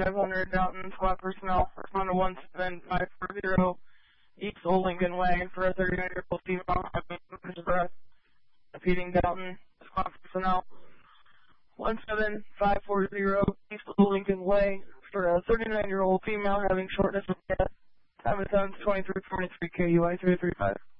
3500 Downton squad personnel. Respond to 17540 East Old Lincoln Way for a 39-year-old female having a breath. Repeating Downton squad personnel. 17540 East Old Lincoln Way for a 39-year-old female having shortness of breath. Time is 7:23:43 KUI 335.